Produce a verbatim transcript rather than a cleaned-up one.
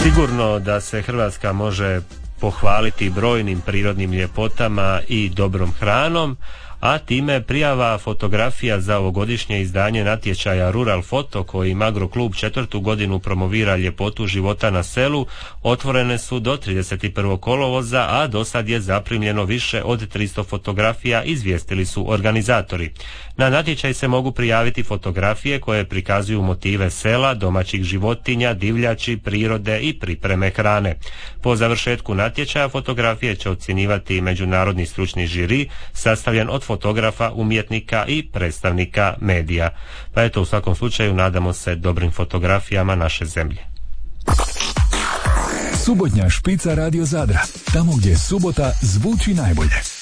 Sigurno da se Hrvatska može pohvaliti brojnim prirodnim ljepotama i dobrom hranom, a time prijava fotografija za ovogodišnje izdanje natječaja Rural Foto, kojim Agroklub četvrtu godinu promovira ljepotu života na selu, otvorene su do trideset prvog kolovoza, a do sad je zaprimljeno više od tristo fotografija, izvijestili su organizatori. Na natječaj se mogu prijaviti fotografije koje prikazuju motive sela, domaćih životinja, divljači, prirode i pripreme hrane. Po završetku natječaja fotografije će ocjenjivati međunarodni stručni žiri, sastavljen od fotografa, umjetnika i predstavnika medija. Pa eto, u svakom slučaju nadamo se dobrim fotografijama naše zemlje. Subotnja špica Radio Zadra, tamo gdje subota zvuči najbolje.